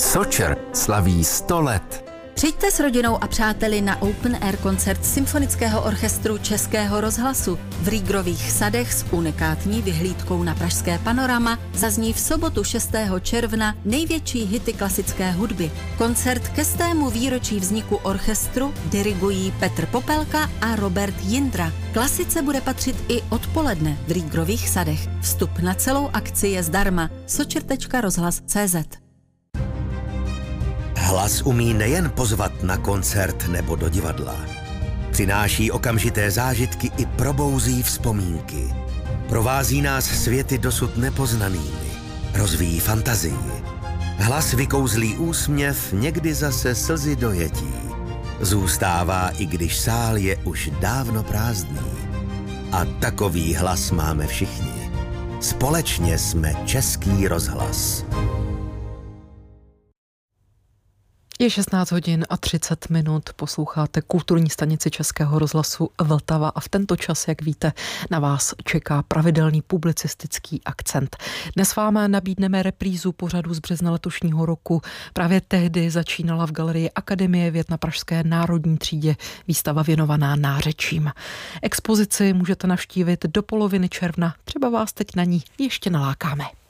Sočer slaví 100 let. Přijďte s rodinou a přáteli na Open Air koncert Symfonického orchestru Českého rozhlasu. V Rýgrových sadech s unikátní vyhlídkou na pražské panorama zazní v sobotu 6. června největší hity klasické hudby. Koncert ke 100. výročí vzniku orchestru dirigují Petr Popelka a Robert Jindra. Klasice bude patřit i odpoledne v Rýgrových sadech. Vstup na celou akci je zdarma. sočer.rozhlas.cz. Hlas umí nejen pozvat na koncert nebo do divadla. Přináší okamžité zážitky i probouzí vzpomínky. Provází nás světy dosud nepoznanými. Rozvíjí fantazii. Hlas vykouzlí úsměv, někdy zase slzy dojetí. Zůstává, i když sál je už dávno prázdný. A takový hlas máme všichni. Společně jsme Český rozhlas. Je 16 hodin a 30 minut, posloucháte kulturní stanici Českého rozhlasu Vltava a v tento čas, jak víte, na vás čeká pravidelný publicistický akcent. Dnes vám nabídneme reprízu pořadu z března letošního roku. Právě tehdy začínala v galerii Akademie věd na pražské Národní třídě výstava věnovaná nářečím. Expozici můžete navštívit do poloviny června, třeba vás teď na ní ještě nalákáme.